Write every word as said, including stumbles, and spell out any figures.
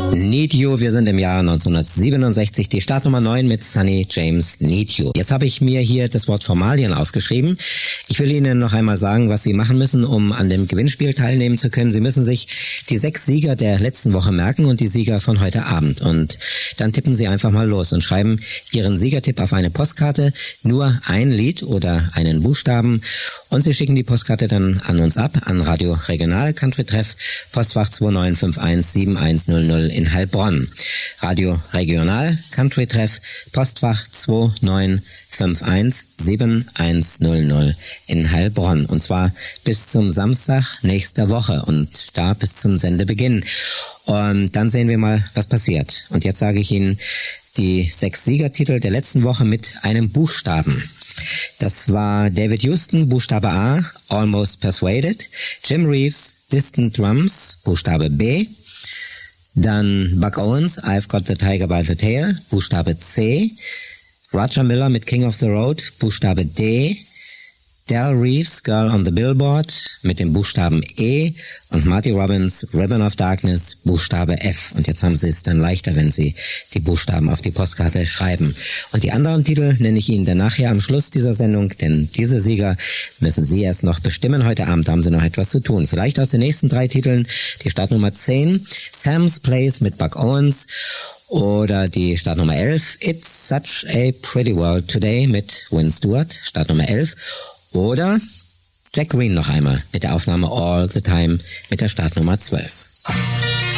Need You, wir sind im Jahr neunzehnhundertsiebenundsechzig, die Startnummer neun mit Sonny James, Need You. Jetzt habe ich mir hier das Wort Formalien aufgeschrieben. Ich will Ihnen noch einmal sagen, was Sie machen müssen, um an dem Gewinnspiel teilnehmen zu können. Sie müssen sich die sechs Sieger der letzten Woche merken und die Sieger von heute Abend. Und dann tippen Sie einfach mal los und schreiben Ihren Siegertipp auf eine Postkarte, nur ein Lied oder einen Buchstaben. Und Sie schicken die Postkarte dann an uns ab, an Radio Regional, Country Treff, Postfach zwei neun fünf eins sieben eins null null in Heilbronn. Radio Regional, Country Treff, Postfach zwei neun fünf eins sieben eins null null in Heilbronn. Und zwar bis zum Samstag nächster Woche und da bis zum Sendebeginn. Und dann sehen wir mal, was passiert. Und jetzt sage ich Ihnen die sechs Siegertitel der letzten Woche mit einem Buchstaben. Das war David Houston, Buchstabe A, Almost Persuaded. Jim Reeves, Distant Drums, Buchstabe B. Dann Buck Owens, I've Got the Tiger by the Tail, Buchstabe C. Roger Miller mit King of the Road, Buchstabe D. Del Reeves, Girl on the Billboard mit dem Buchstaben E. Und Marty Robbins, Ribbon of Darkness, Buchstabe F. Und jetzt haben Sie es dann leichter, wenn Sie die Buchstaben auf die Postkarte schreiben. Und die anderen Titel nenne ich Ihnen dann nachher am Schluss dieser Sendung, denn diese Sieger müssen Sie erst noch bestimmen. Heute Abend haben Sie noch etwas zu tun. Vielleicht aus den nächsten drei Titeln die Startnummer zehn, Sam's Place mit Buck Owens. Oder die Startnummer elf, It's Such a Pretty World Today mit Win Stewart, Startnummer elf. Oder Jack Green noch einmal mit der Aufnahme All the Time mit der Startnummer zwölf.